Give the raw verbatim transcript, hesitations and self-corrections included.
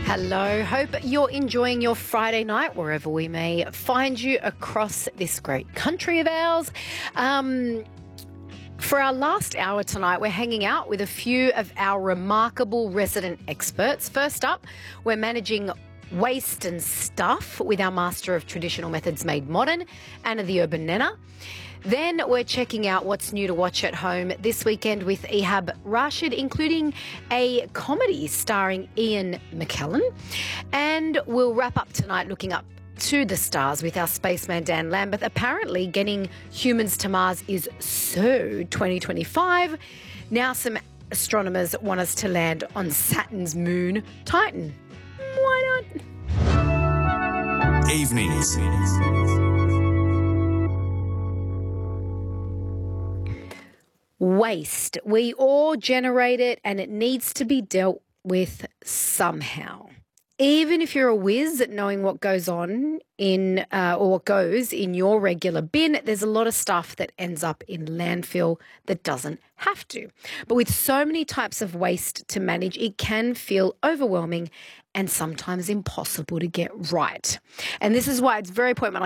Hello, hope you're enjoying your Friday night wherever we may find you across this great country of ours. Um, for our last hour tonight, we're hanging out with a few of our remarkable resident experts. First up, we're managing waste and stuff with our master of traditional methods made modern, Anna the Urban Nena. Then we're checking out what's new to watch at home this weekend with Ehab Rashid, including a comedy starring Ian McKellen. And we'll wrap up tonight looking up to the stars with our spaceman Dan Lambert. Apparently getting humans to Mars is so twenty twenty-five. Now some astronomers want us to land on Saturn's moon, Titan. Why not? Evenings. Waste. We all generate it and it needs to be dealt with somehow. Even if you're a whiz at knowing what goes on in uh, or what goes in your regular bin, there's a lot of stuff that ends up in landfill that doesn't have to. But with so many types of waste to manage, it can feel overwhelming and sometimes impossible to get right. And this is why it's very important.